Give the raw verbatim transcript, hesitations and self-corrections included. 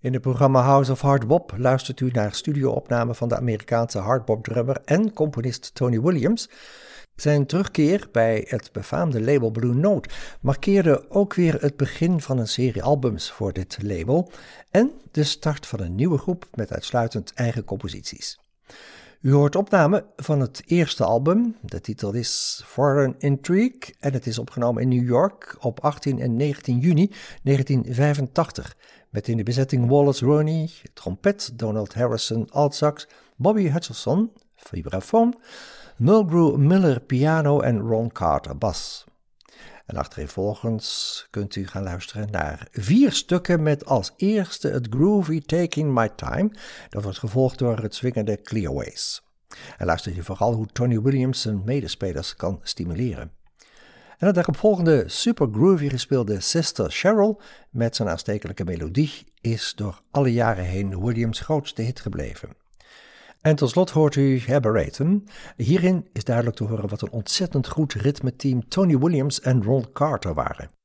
In het programma House of Hard Bop luistert u naar studioopnamen van de Amerikaanse hardbop-drummer en componist Tony Williams. Zijn terugkeer bij het befaamde label Blue Note markeerde ook weer het begin van een serie albums voor dit label en de start van een nieuwe groep met uitsluitend eigen composities. U hoort opnamen van het eerste album, de titel is Foreign Intrigue en het is opgenomen in New York op achttien en negentien juni negentien vijfentachtig. Met in de bezetting Wallace Roney, trompet, Donald Harrison, altsax, Bobby Hutcherson, vibrafoon, Mulgrew Miller piano en Ron Carter bas. En achtereenvolgens kunt u gaan luisteren naar vier stukken met als eerste het groovy Taking My Time. Dat wordt gevolgd door het swingende Clearways. En luister u vooral hoe Tony Williams zijn medespelers kan stimuleren. En het daaropvolgende super groovy gespeelde Sister Cheryl met zijn aanstekelijke melodie is door alle jaren heen Williams' grootste hit gebleven. En tot slot hoort u Aberratum. Hierin is duidelijk te horen wat een ontzettend goed ritmeteam Tony Williams en Ron Carter waren.